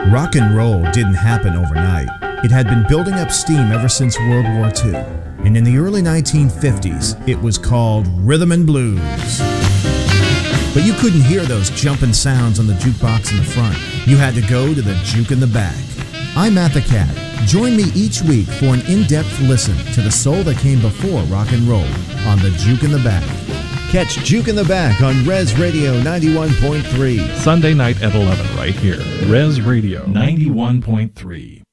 Rock and roll didn't happen overnight. It had been building up steam ever since World War II. And in the early 1950s, it was called rhythm and blues. But you couldn't hear those jumping sounds on the jukebox in the front. You had to go to the juke in the back. I'm Matt the Cat. Join me each week for an in-depth listen to the soul that came before rock and roll on the Juke in the Back. Catch Juke in the Back on Res Radio 91.3. Sunday night at 11 right here. Res Radio 91.3.